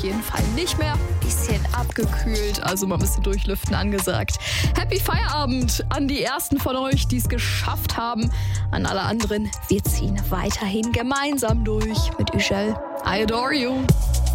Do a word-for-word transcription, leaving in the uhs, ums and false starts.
jeden Fall nicht mehr. Bisschen abgekühlt, also mal ein bisschen durchlüften angesagt. Happy Feierabend an die ersten von euch, die es geschafft haben. An alle anderen, wir ziehen weiterhin gemeinsam durch mit Üschel. I adore you.